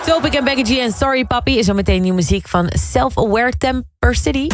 Topic en Becky G en Sorry Papi is zo meteen nieuwe muziek van Self-Aware Temper City.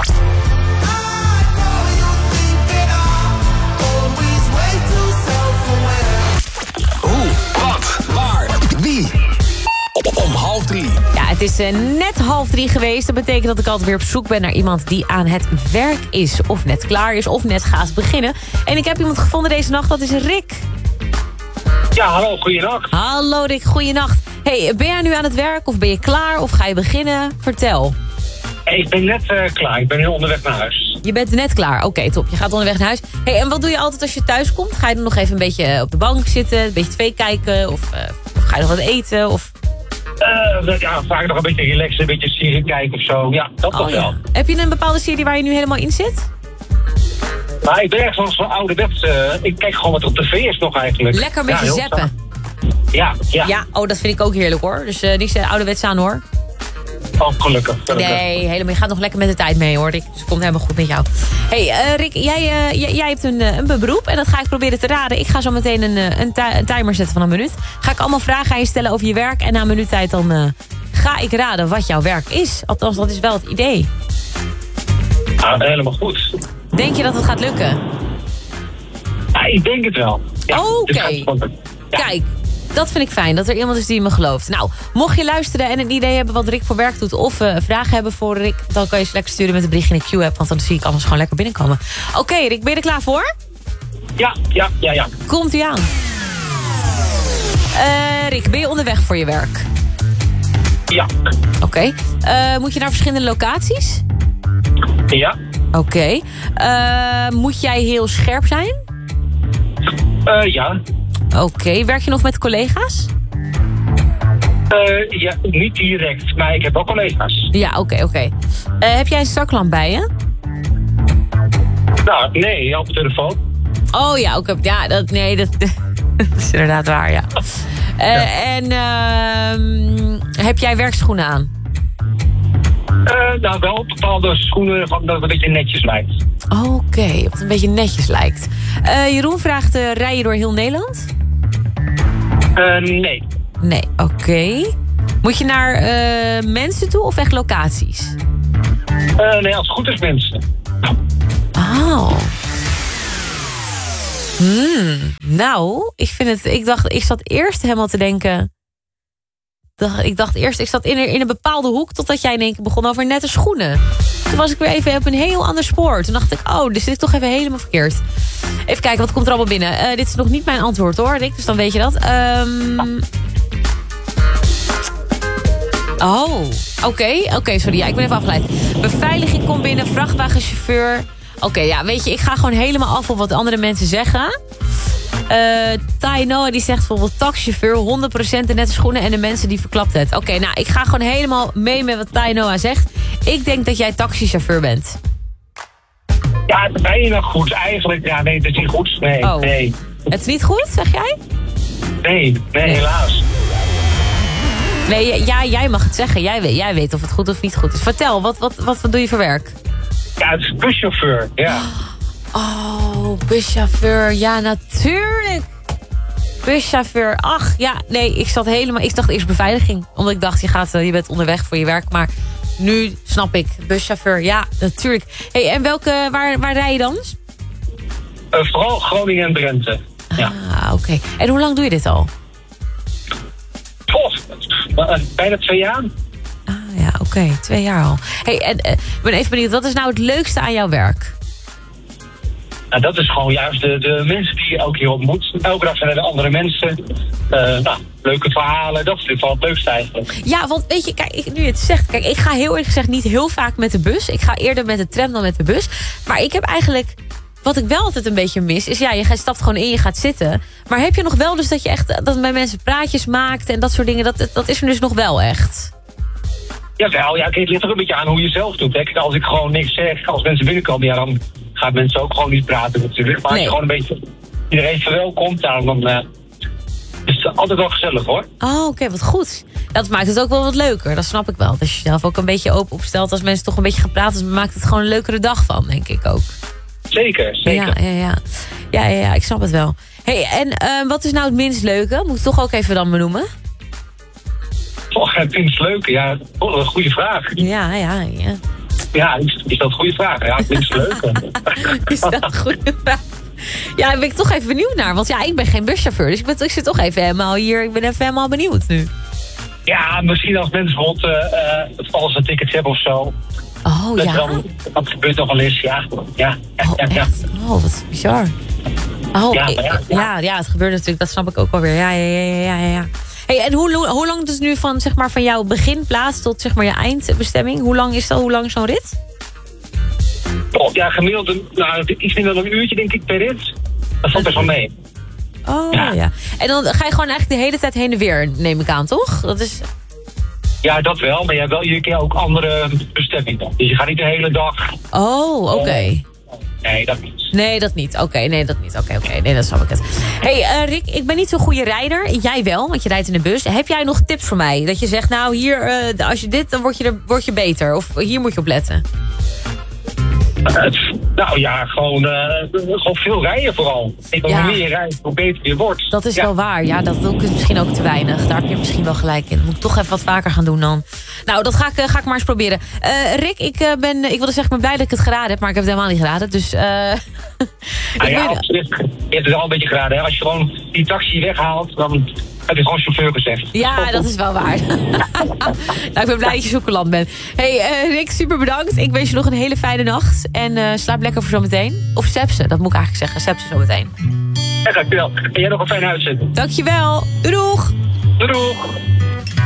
Hoe, wat, waar, wie? Om 2:30. Ja, het is net 2:30 geweest. Dat betekent dat ik altijd weer op zoek ben naar iemand die aan het werk is. Of net klaar is, of net gaat beginnen. En ik heb iemand gevonden deze nacht, dat is Rick. Ja, hallo, goeienacht. Hallo Rick, goeienacht. Hey, ben jij nu aan het werk of ben je klaar of ga je beginnen? Vertel. Ik ben net klaar, ik ben heel onderweg naar huis. Je bent net klaar, oké, top. Je gaat onderweg naar huis. Hey, en wat doe je altijd als je thuis komt? Ga je dan nog even een beetje op de bank zitten, een beetje tv kijken? Of ga je nog wat eten? Of... vaak nog een beetje relaxen, een beetje serie kijken of zo. Ja, dat toch wel. Heb je een bepaalde serie waar je nu helemaal in zit? Maar ik ben echt zoals van ouderwets. Ik kijk gewoon wat op tv is nog eigenlijk. Lekker met je zappen. Ja. Ja, dat vind ik ook heerlijk hoor. Dus niks ouderwets aan hoor. Oh, gelukkig. Nee, helemaal. Je gaat nog lekker met de tijd mee hoor, Rick. Dus het komt helemaal goed met jou. Hey, Rick, jij hebt een beroep en dat ga ik proberen te raden. Ik ga zo meteen een timer zetten van 1 minuut. Ga ik allemaal vragen aan je stellen over je werk. En na 1 minuut tijd dan ga ik raden wat jouw werk is. Althans, dat is wel het idee. Nou, helemaal goed. Denk je dat het gaat lukken? Ja, ik denk het wel. Ja, Oké. Kijk. Dat vind ik fijn, dat er iemand is die me gelooft. Nou, mocht je luisteren en een idee hebben wat Rick voor werk doet... of vragen hebben voor Rick, dan kan je ze lekker sturen met een berichtje in de Q-app... want dan zie ik alles gewoon lekker binnenkomen. Oké, Rick, ben je er klaar voor? Ja. Komt-ie aan. Rick, ben je onderweg voor je werk? Ja. Oké. Moet je naar verschillende locaties? Ja. Oké. Moet jij heel scherp zijn? Ja. Oké. Werk je nog met collega's? Ja, niet direct, maar ik heb ook collega's. Ja, oké. Heb jij een zaklamp bij je? Nou, nee, op de telefoon. Oh ja, oké. Ja, dat is inderdaad waar, ja. En heb jij werkschoenen aan? Nou, wel bepaalde schoenen dat het een beetje netjes lijkt. Oké, wat een beetje netjes lijkt. Jeroen vraagt, rij je door heel Nederland? Nee. Nee, oké. Moet je naar mensen toe of echt locaties? Nee, als het goed is mensen. Oh. Nou, ik zat eerst helemaal te denken... Ik zat in een bepaalde hoek... totdat jij in één keer begon over nette schoenen. Toen was ik weer even op een heel ander spoor. Toen dacht ik, dus zit ik toch even helemaal verkeerd. Even kijken, wat komt er allemaal binnen? Dit is nog niet mijn antwoord hoor, Rick, dus dan weet je dat. Oké, sorry. Ja, ik ben even afgeleid. Beveiliging komt binnen, vrachtwagenchauffeur. Oké, ja, weet je, ik ga gewoon helemaal af op wat andere mensen zeggen. Tai Noah die zegt bijvoorbeeld taxichauffeur, 100% de nette schoenen en de mensen die verklapt het. Oké, nou, ik ga gewoon helemaal mee met wat Tai Noah zegt. Ik denk dat jij taxichauffeur bent. Ja, bijna goed. Eigenlijk, ja, nee, het is niet goed. Nee. Het is niet goed, zeg jij? Nee, helaas. Nee, jij mag het zeggen. Jij weet of het goed of niet goed is. Vertel, wat doe je voor werk? Ja, het is buschauffeur, ja. Oh, buschauffeur. Ja, natuurlijk. Buschauffeur. Ach, ja, nee, ik dacht eerst beveiliging. Omdat ik dacht, je bent onderweg voor je werk. Maar nu snap ik, buschauffeur. Ja, natuurlijk. Hey, en waar rij je dan? Vooral Groningen en Drenthe. Ja. Oké. En hoe lang doe je dit al? Bijna 2 jaar. Ja, oké. 2 jaar al. Hey, en ik ben even benieuwd, wat is nou het leukste aan jouw werk? Nou, dat is gewoon juist de mensen die je elke keer ontmoet. Elke dag zijn er andere mensen. Leuke verhalen, dat is wel het leukste eigenlijk. Ja, want weet je, kijk, nu je het zegt... Kijk, ik ga heel eerlijk gezegd niet heel vaak met de bus. Ik ga eerder met de tram dan met de bus. Maar ik heb eigenlijk... Wat ik wel altijd een beetje mis, is je stapt gewoon in, je gaat zitten. Maar heb je nog wel dus dat je echt dat met mensen praatjes maakt en dat soort dingen? Dat is er dus nog wel echt. Jawel, ja, het ligt ook een beetje aan hoe je zelf doet. Kijk, als ik gewoon niks zeg, als mensen binnenkomen, ja, dan gaan mensen ook gewoon niet praten natuurlijk. Maar als je gewoon een beetje iedereen verwelkomt, dan is het altijd wel gezellig hoor. Oh, oké, wat goed. Dat maakt het ook wel wat leuker, dat snap ik wel. Als je jezelf ook een beetje open opstelt, als mensen toch een beetje gaan praten, dan maakt het gewoon een leukere dag van, denk ik ook. Zeker. Ja, ik snap het wel. Hey, en wat is nou het minst leuke? Moet ik toch ook even dan benoemen? Oh, ik vind het leuk. Ja, dat is een goede vraag. Ja. Ja, is dat een goede vraag? Ja, ik vind het leuk. Is dat een goede vraag? Ja, daar ben ik toch even benieuwd naar. Want ja, ik ben geen buschauffeur. Dus ik zit toch even helemaal hier. Ik ben even helemaal benieuwd nu. Ja, misschien als mensen bijvoorbeeld valse tickets hebben of zo. Oh, ja. Dat gebeurt toch wel eens, ja. Ja. Echt? Oh, wat bizar. Oh, ja, het gebeurt natuurlijk. Dat snap ik ook alweer. Ja. Hey, en hoe lang dus nu van, zeg maar, van jouw beginplaats tot, zeg maar, je eindbestemming? Hoe lang is dat? Hoe lang zo'n rit? Oh, ja, gemiddeld iets minder dan een uurtje, denk ik, per rit. Dat valt best wel mee. Oh, ja. En dan ga je gewoon eigenlijk de hele tijd heen en weer, neem ik aan, toch? Dat is... Ja, dat wel. Maar je hebt wel iedere keer ook andere bestemmingen. Dus je gaat niet de hele dag... Oh, oké. Nee, dat niet. Nee, dat niet. Oké. Nee, dat snap ik het. Hey, Rick, ik ben niet zo'n goede rijder. Jij wel, want je rijdt in de bus. Heb jij nog tips voor mij? Dat je zegt, nou, hier, als je dit, dan word je beter. Of hier moet je op letten. Nou ja, gewoon veel rijden vooral. Hoe meer je rijdt, hoe beter je wordt. Dat is wel waar. Ja, dat doe ik misschien ook te weinig. Daar heb je misschien wel gelijk in. Moet ik toch even wat vaker gaan doen dan. Nou, dat ga ik maar eens proberen. Rick, ik wilde zeggen, ik ben blij dat ik het geraden heb. Maar ik heb het helemaal niet geraden. Dus... je hebt het wel een beetje geraden. Hè? Als je gewoon die taxi weghaalt, dan heb je gewoon chauffeur gezegd. Ja, dat is wel waar. Nou, ik ben blij dat je zo coulant bent. Hey, Rick, super bedankt. Ik wens je nog een hele fijne nacht. En slaap lekker voor zometeen. Of sepsen, dat moet ik eigenlijk zeggen. Sepsen zometeen. Ja, dankjewel. En jij nog een fijne uitzending. Dankjewel. Doei doeg. Doei doeg.